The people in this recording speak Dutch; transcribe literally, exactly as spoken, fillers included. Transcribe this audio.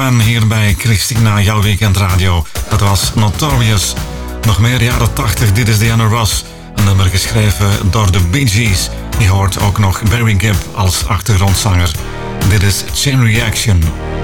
Weekend hier bij Christina, jouw Weekend Radio. Dat was Notorious. Nog meer jaren tachtig, dit is Diana Ross. Een nummer geschreven door de Bee Gees. Je hoort ook nog Barry Gibb als achtergrondzanger. Dit is Chain Reaction.